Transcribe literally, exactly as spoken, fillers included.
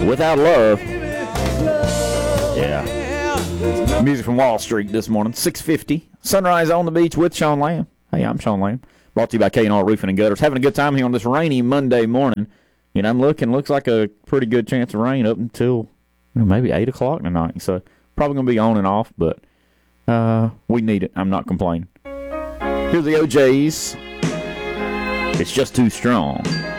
Without Love. Yeah. Music from Wall Street this morning. six fifty. Sunrise on the beach with Sean Lamb. Hey, I'm Sean Lamb. Brought to you by K and R Roofing and Gutters. Having a good time here on this rainy Monday morning. And I'm looking, looks like a pretty good chance of rain up until you know, maybe eight o'clock tonight. So probably going to be on and off, but uh, we need it. I'm not complaining. Here's the O J's. It's just too strong.